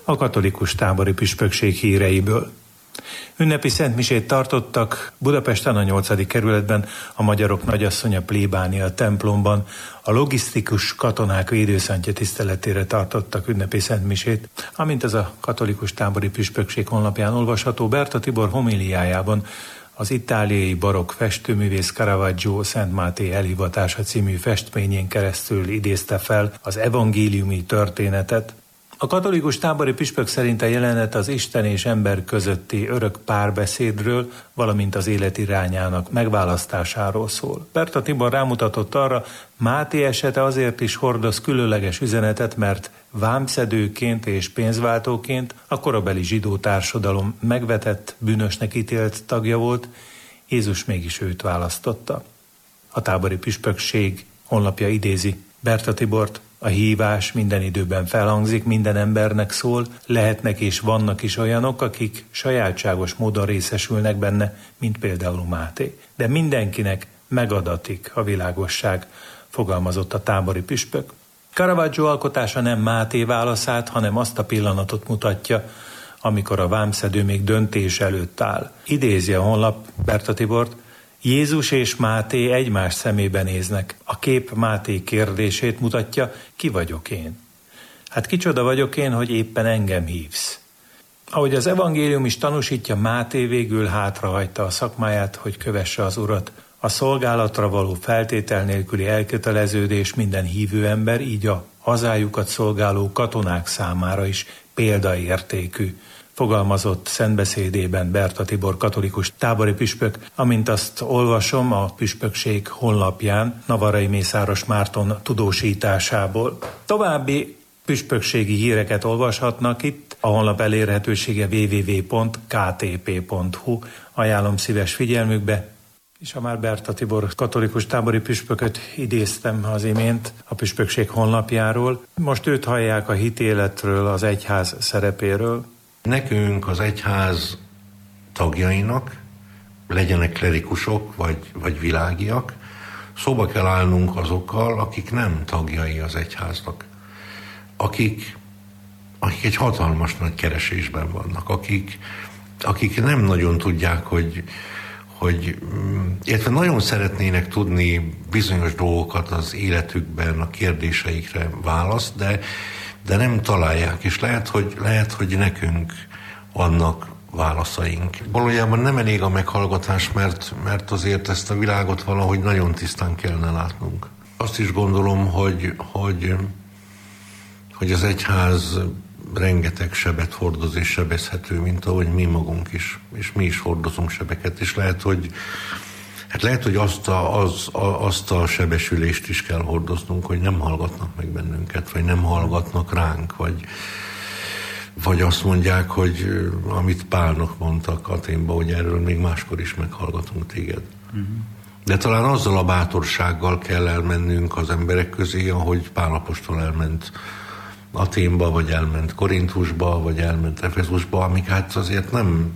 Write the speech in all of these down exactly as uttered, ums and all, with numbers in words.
a katolikus tábori püspökség híreiből. Ünnepi szentmisét tartottak Budapesten a nyolcadik kerületben, a Magyarok Nagyasszonya plébánia templomban. A logisztikus katonák védőszentje tiszteletére tartottak ünnepi szentmisét, amint ez a katolikus tábori püspökség honlapján olvasható. Berta Tibor homiliájában az itáliai barokk festőművész Caravaggio Szent Máté elhivatása című festményén keresztül idézte fel az evangéliumi történetet. A katolikus tábori püspök szerint a jelenet az Isten és ember közötti örök párbeszédről, valamint az élet irányának megválasztásáról szól. Berta Tibor rámutatott arra, Máté esete azért is hordoz különleges üzenetet, mert vámszedőként és pénzváltóként a korabeli zsidó társadalom megvetett, bűnösnek ítélt tagja volt, Jézus mégis őt választotta. A tábori püspökség honlapja idézi Berta Tibort: a hívás minden időben felhangzik, minden embernek szól, lehetnek és vannak is olyanok, akik sajátságos módon részesülnek benne, mint például Máté. De mindenkinek megadatik a világosság, fogalmazott a tábori püspök. Caravaggio alkotása nem Máté válaszát, hanem azt a pillanatot mutatja, amikor a vámszedő még döntés előtt áll. Idézi a honlap Berta Tibort: Jézus és Máté egymás szemébe néznek. A kép Máté kérdését mutatja: ki vagyok én? Hát kicsoda vagyok én, hogy éppen engem hívsz? Ahogy az evangélium is tanúsítja, Máté végül hátrahagyta a szakmáját, hogy kövesse az Urat. A szolgálatra való feltétel nélküli elköteleződés minden hívő ember, így a hazájukat szolgáló katonák számára is példaértékű, fogalmazott szentbeszédében Berta Tibor katolikus tábori püspök, amint azt olvasom a püspökség honlapján Navarai Mészáros Márton tudósításából. További püspökségi híreket olvashatnak itt, a honlap elérhetősége double-u double-u double-u pont k t p pont h u. Ajánlom szíves figyelmükbe, és ha már Berta Tibor katolikus tábori püspököt idéztem az imént a püspökség honlapjáról, most őt hallják a hitéletről, az egyház szerepéről. Nekünk, az egyház tagjainak, legyenek klerikusok vagy, vagy világiak, szóba kell állnunk azokkal, akik nem tagjai az egyháznak. Akik, akik egy hatalmas nagy keresésben vannak, akik, akik nem nagyon tudják, hogy, hogy illetve nagyon szeretnének tudni bizonyos dolgokat az életükben, a kérdéseikre választ, de de nem találják, és lehet, hogy, lehet, hogy nekünk vannak válaszaink. Valójában nem elég a meghallgatás, mert, mert azért ezt a világot valahogy nagyon tisztán kellene látnunk. Azt is gondolom, hogy, hogy, hogy az egyház rengeteg sebet hordoz és sebezhető, mint ahogy mi magunk is, és mi is hordozunk sebeket, és lehet, hogy Hát lehet, hogy azt a, az, a, azt a sebesülést is kell hordoznunk, hogy nem hallgatnak meg bennünket, vagy nem hallgatnak ránk, vagy, vagy azt mondják, hogy amit Pálnak mondtak Athénban, hogy erről még máskor is meghallgatunk téged. Uh-huh. De talán azzal a bátorsággal kell elmennünk az emberek közé, ahogy Pál apostol elment Athénba, vagy elment Korinthusba, vagy elment Efezusba, amik hát azért nem...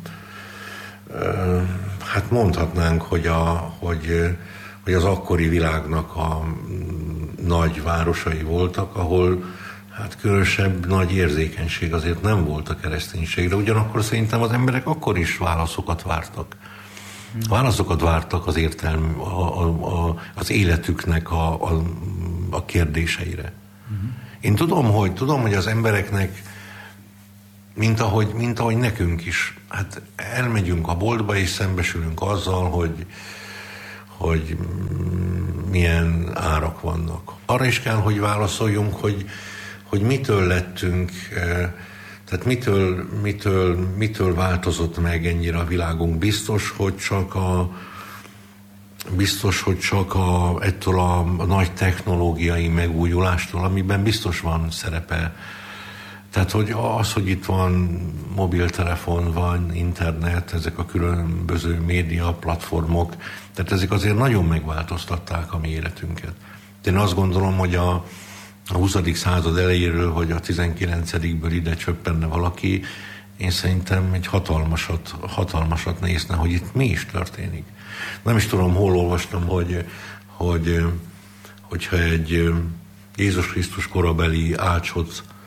Hát mondhatnánk, hogy, a, hogy, hogy az akkori világnak a nagy városai voltak, ahol hát különösebb nagy érzékenység azért nem volt a kereszténységre, ugyanakkor szerintem az emberek akkor is válaszokat vártak. Válaszokat vártak az értelm, a, a, a, az életüknek a, a, a kérdéseire. Én tudom, hogy, tudom, hogy az embereknek Mint ahogy, mint ahogy nekünk is. Hát elmegyünk a boltba, és szembesülünk azzal, hogy, hogy milyen árak vannak. Arra is kell, hogy válaszoljunk, hogy, hogy mitől lettünk, tehát mitől, mitől, mitől változott meg ennyire a világunk. Biztos, hogy csak a biztos, hogy csak a, ettől a, a nagy technológiai megújulástól, amiben biztos van szerepe. Tehát, hogy az, hogy itt van mobiltelefon, van internet, ezek a különböző média platformok, tehát ezek azért nagyon megváltoztatták a mi életünket. Én azt gondolom, hogy a, a huszadik század elejéről, vagy a tizenkilencedikből ide csöppenne valaki, én szerintem egy hatalmasat, hatalmasat nézne, hogy itt mi is történik. Nem is tudom, hol olvastam, hogy, hogy hogyha egy Jézus Krisztus korabeli ácsot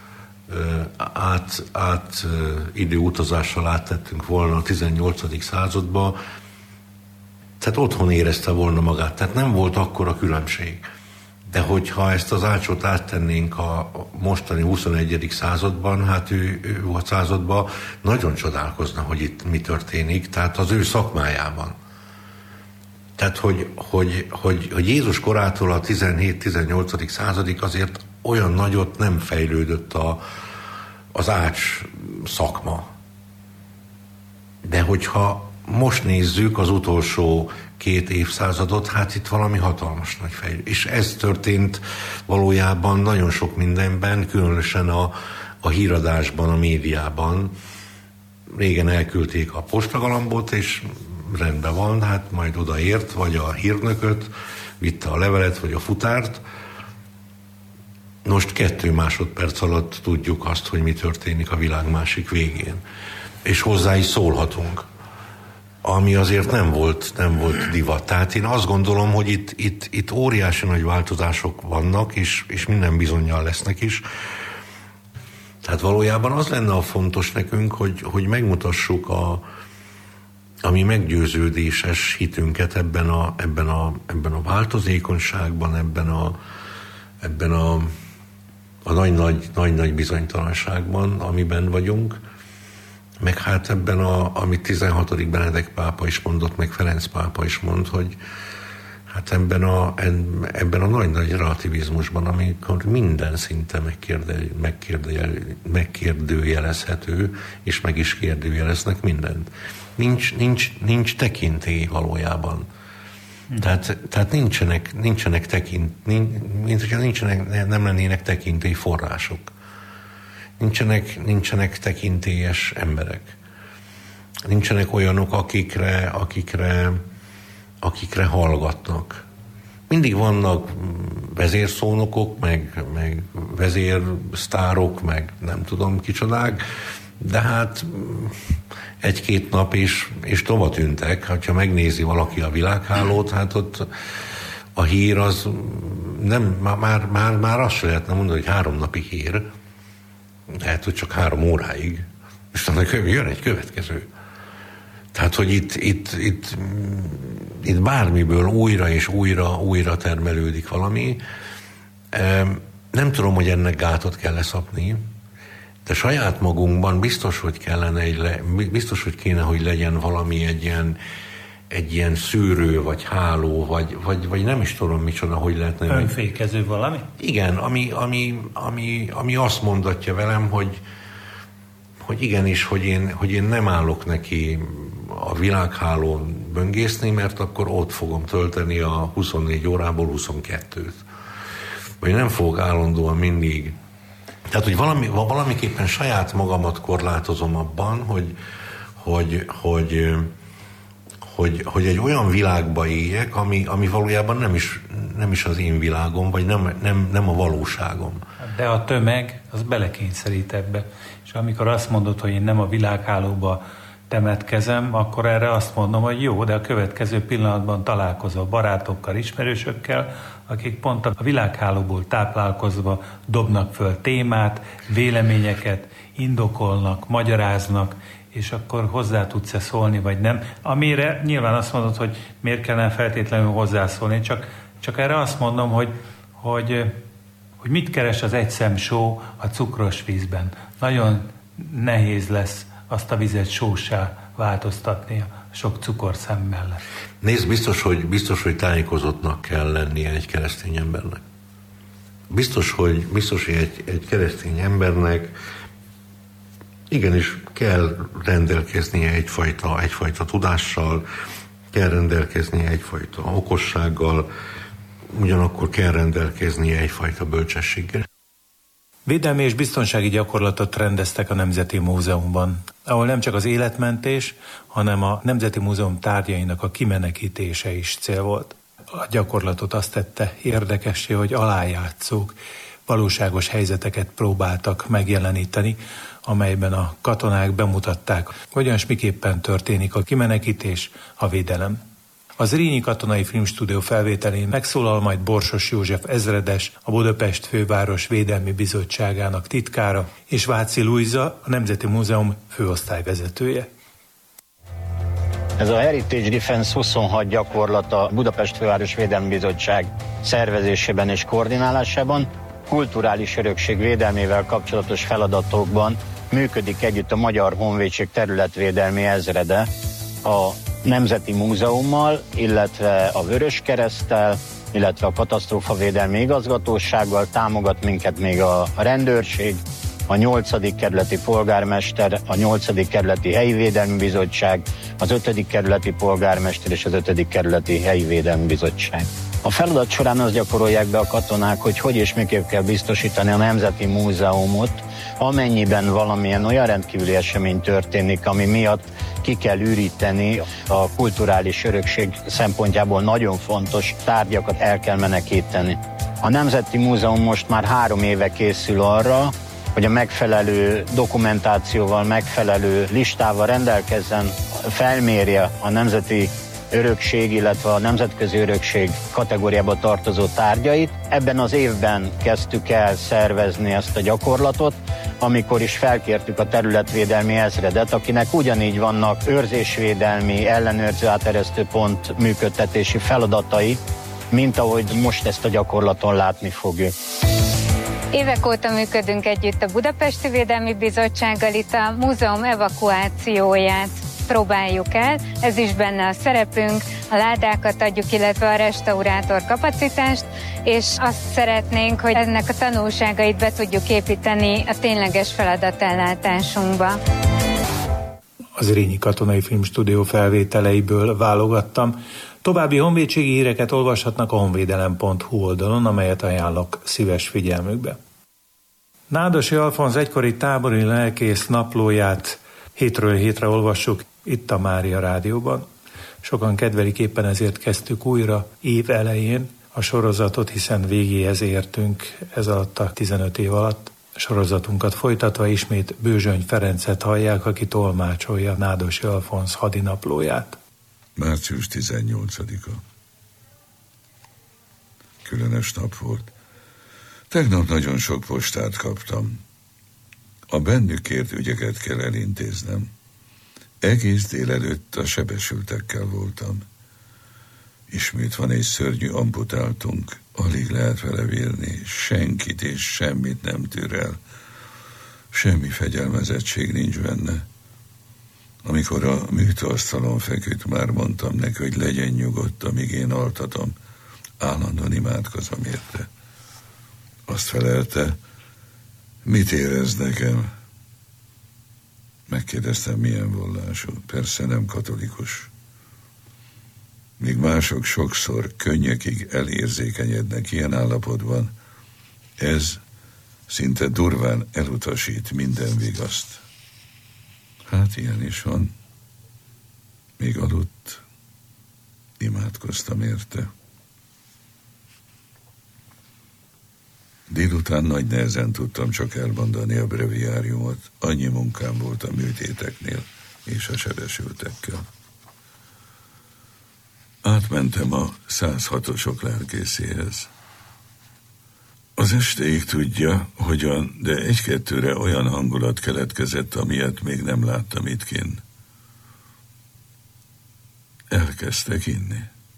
át, át időutazással áttettünk volna a tizennyolcadik századba, tehát otthon érezte volna magát, tehát nem volt akkora különbség. De hogyha ezt az ácsot áttennénk a mostani huszonegyedik században, hát ő, ő a században nagyon csodálkozna, hogy itt mi történik, tehát az ő szakmájában. Tehát, hogy, hogy, hogy, hogy Jézus korától a tizenhét-tizennyolcadik századig azért olyan nagyot nem fejlődött a, az ács szakma. De hogyha most nézzük az utolsó két évszázadot, hát itt valami hatalmas nagy fejlődés. És ez történt valójában nagyon sok mindenben, különösen a, a híradásban, a médiában. Régen elküldték a postagalambot, és rendben van, hát majd odaért, vagy a hírnököt, vitte a levelet, vagy a futárt. Most kettő másodperc alatt tudjuk azt, hogy mi történik a világ másik végén. És hozzá is szólhatunk, ami azért nem volt, nem volt divat. Tehát én azt gondolom, hogy itt, itt, itt óriási nagy változások vannak, és, és minden bizonnyal lesznek is. Tehát valójában az lenne a fontos nekünk, hogy, hogy megmutassuk a, a mi meggyőződéses hitünket ebben a, ebben a, ebben a változékonyságban, ebben a, ebben a, a nagy-nagy, nagy-nagy bizonytalanságban, amiben vagyunk, meg hát ebben, a, amit tizenhatodik Benedek pápa is mondott, meg Ferenc pápa is mond, hogy hát ebben a, ebben a nagy-nagy relativizmusban, amikor minden szinte megkérde, megkérde, megkérdőjelezhető, és meg is kérdőjeleznek mindent. Nincs, nincs, nincs tekintély valójában. Hm. Tehát, tehát nincsenek, nincsenek tekint, nincs, mint hogyha nincsenek, nem lennének tekintély források. Nincsenek, nincsenek tekintélyes emberek. Nincsenek olyanok, akikre, akikre, akikre hallgatnak. Mindig vannak vezérszónokok, meg, meg vezérsztárok, meg nem tudom kicsodák, de hát egy-két nap is, és tova tűntek. Ha megnézi valaki a világhálót, hát ott a hír az nem, már, már, már azt se lehetne mondani, hogy három napig hír, lehet, hogy csak három óráig, és annak jön egy következő. Tehát, hogy itt, itt, itt, itt bármiből újra és újra, újra termelődik valami. Nem tudom, hogy ennek gátot kell leszapni, de saját magunkban biztos, hogy kellene egy le, biztos, hogy kéne, hogy legyen valami egy ilyen, egy ilyen szűrő, vagy háló, vagy, vagy, vagy nem is tudom micsoda, hogy lehetne. Önfékező valami? Igen, ami, ami, ami, ami azt mondatja velem, hogy, hogy igenis, hogy én, hogy én nem állok neki a világhálón böngészni, mert akkor ott fogom tölteni a huszonnégy órából huszonkettőt. Vagy nem fogok állandóan mindig. Tehát, hogy valami, valamiképpen saját magamat korlátozom abban, hogy, hogy, hogy, hogy, hogy egy olyan világba éljek, ami, ami valójában nem is, nem is az én világom, vagy nem, nem, nem a valóságom. De a tömeg az belekényszerít ebbe. És amikor azt mondod, hogy én nem a világhálóba temetkezem, akkor erre azt mondom, hogy jó, de a következő pillanatban találkozol barátokkal, ismerősökkel, akik pont a világhálóból táplálkozva dobnak föl témát, véleményeket, indokolnak, magyaráznak, és akkor hozzá tudsz-e szólni, vagy nem. Amire nyilván azt mondod, hogy miért kellene feltétlenül hozzászólni, csak, csak erre azt mondom, hogy, hogy, hogy mit keres az egyszem só a cukros vízben. Nagyon nehéz lesz azt a vizet sóssá változtatni a sok cukorszám mellett. Nézd, biztos, hogy, biztos, hogy tájékozottnak kell lennie egy keresztény embernek. Biztos, hogy, biztos, hogy egy, egy keresztény embernek igenis kell rendelkeznie egyfajta, egyfajta tudással, kell rendelkeznie egyfajta okossággal, ugyanakkor kell rendelkeznie egyfajta bölcsességgel. Védelmi és biztonsági gyakorlatot rendeztek a Nemzeti Múzeumban, ahol nem csak az életmentés, hanem a Nemzeti Múzeum tárgyainak a kimenekítése is cél volt. A gyakorlatot azt tette érdekessé, hogy alájátszók valóságos helyzeteket próbáltak megjeleníteni, amelyben a katonák bemutatták, hogyan s miképpen történik a kimenekítés, a védelem. Az Zrínyi Katonai Filmstúdió felvételén megszólal majd Borsos József ezredes, a Budapest Főváros Védelmi Bizottságának titkára, és Váci Lujza, a Nemzeti Múzeum főosztályvezetője. Ez a Heritage Defense huszonhat gyakorlata Budapest Főváros Védelmi Bizottság szervezésében és koordinálásában, kulturális örökség védelmével kapcsolatos feladatokban működik együtt a Magyar Honvédség területvédelmi ezrede a Nemzeti Múzeummal, illetve a Vöröskereszttel, illetve a Katasztrófavédelmi Igazgatósággal, támogat minket még a rendőrség, a nyolcadik kerületi polgármester, a nyolcadik kerületi helyi védelmi bizottság, az ötödik kerületi polgármester és az ötödik kerületi helyi védelmi bizottság. A feladat során azt gyakorolják be a katonák, hogy hogy és miképp kell biztosítani a Nemzeti Múzeumot, amennyiben valamilyen olyan rendkívüli esemény történik, ami miatt ki kell üríteni a kulturális örökség szempontjából nagyon fontos tárgyakat el kell menekíteni. A Nemzeti Múzeum most már három éve készül arra, hogy a megfelelő dokumentációval, megfelelő listával rendelkezzen, felmérje a nemzeti örökség, illetve a nemzetközi örökség kategóriába tartozó tárgyait. Ebben az évben kezdtük el szervezni ezt a gyakorlatot, amikor is felkértük a területvédelmi ezredet, akinek ugyanígy vannak őrzésvédelmi, ellenőrző áteresztő pont működtetési feladatai, mint ahogy most ezt a gyakorlaton látni fogjuk. Évek óta működünk együtt a Budapesti Védelmi Bizottsággal, itt a múzeum evakuációját próbáljuk el, ez is benne a szerepünk, a ládákat adjuk, illetve a restaurátor kapacitást, és azt szeretnénk, hogy ennek a tanulságait be tudjuk építeni a tényleges feladatellátásunkba. Az Zrínyi Katonai Filmstúdió felvételeiből válogattam. További honvédségi híreket olvashatnak a honvédelem pont hu oldalon, amelyet ajánlok szíves figyelmükbe. Nádosi Alfonz egykori tábori lelkész naplóját hétről hétre olvassuk itt a Mária Rádióban. Sokan kedvelik, éppen ezért kezdtük újra év elején a sorozatot, hiszen végéhez értünk ez alatt a tizenöt év alatt. A sorozatunkat folytatva ismét Bőzsöny Ferencet hallják, aki tolmácsolja Nádosi Alfonz hadinaplóját. március tizennyolcadika. Különös nap volt. Tegnap nagyon sok postát kaptam. A bennük kért ügyeket kell elintéznem. Egész délelőtt a sebesültekkel voltam. Ismét van egy szörnyű amputáltunk, alig lehet vele vélni, senkit és semmit nem tűr el. Semmi fegyelmezettség nincs benne. Amikor a műtőasztalon feküdt, már mondtam neki, hogy legyen nyugodt, amíg én altatom. Állandóan imádkozom érte. Azt felelte, mit érez nekem? Megkérdeztem, milyen vallású. Persze nem katolikus. Míg mások sokszor könnyekig elérzékenyednek ilyen állapotban, ez szinte durván elutasít minden vigaszt. Hát ilyen is van. Még aludt, imádkoztam érte. Délután nagy nehezen tudtam csak elmondani a breviáriumot. Annyi munkám volt a műtéteknél és a sebesültekkel. Átmentem a száz hatosok lelkészéhez. Az estéig tudja, hogyan, de egy-kettőre olyan hangulat keletkezett, amilyet még nem láttam itt kinn. Elkezdtek inni.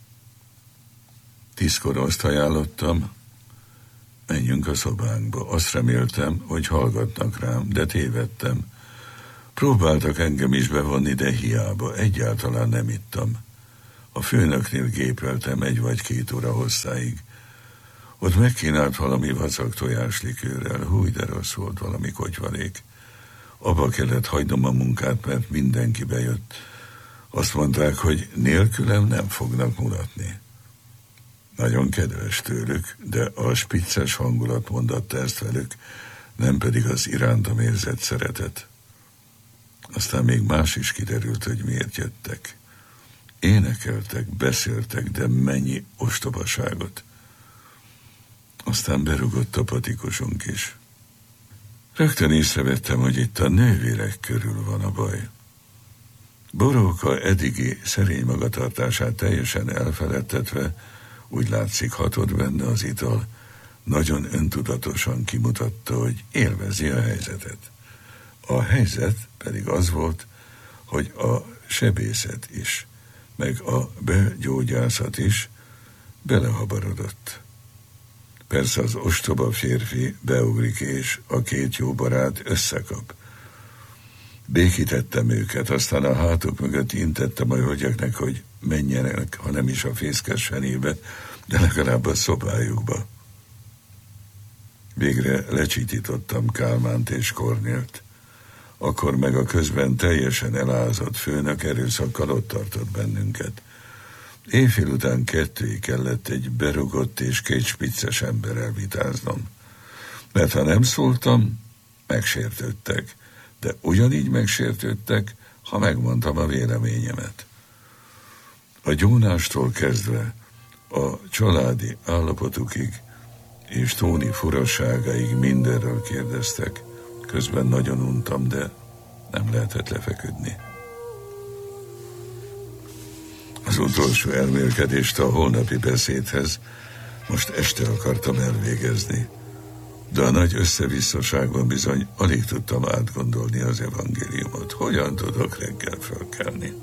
Tízkor azt ajánlottam, menjünk a szobánkba. Azt reméltem, hogy hallgatnak rám, de tévedtem. Próbáltak engem is bevonni, de hiába, egyáltalán nem ittam. A főnöknél gépeltem egy vagy két óra hosszáig. Ott megkínált valami vacak tojáslikőrrel, húj, de rossz volt, valami kotyvalék. Abba kellett hagynom a munkát, mert mindenki bejött. Azt mondták, hogy nélkülem nem fognak mulatni. Nagyon kedves tőlük, de a spicces hangulat mondatta ezt velük, nem pedig az irántam érzett szeretet. Aztán még más is kiderült, hogy miért jöttek. Énekeltek, beszéltek, de mennyi ostobaságot. Aztán berugott a patikusunk is. Rögtön észrevettem, hogy itt a nővérek körül van a baj. Boróka eddigi szerény magatartását teljesen elfeledtetve, úgy látszik, hatott benne az ital, nagyon öntudatosan kimutatta, hogy élvezi a helyzetet. A helyzet pedig az volt, hogy a sebészet is, meg a begyógyászat is belehabarodott. Persze az ostoba férfi beugrik, és a két jó barát összekap. Békítettem őket, aztán a hátuk mögött intettem a hölgyeknek, hogy menjenek, ha nem is a fészkes senébe, de legalább a szobájukba. Végre lecsitítottam Kálmánt és Kornélt. Akkor meg a közben teljesen elázott főnök erőszakkal ott tartott bennünket. Éjfél után kettőig kellett egy berugott és két spicces emberrel vitáznom. Mert ha nem szóltam, megsértődtek, de ugyanígy megsértődtek, ha megmondtam a véleményemet. A gyónástól kezdve a családi állapotukig és Tóni furasságaig mindenről kérdeztek. Közben nagyon untam, de nem lehetett lefeküdni. Az utolsó elmélkedést a holnapi beszédhez most este akartam elvégezni, de a nagy összevisszaságban bizony alig tudtam átgondolni az evangéliumot. Hogyan tudok reggel fölkelni?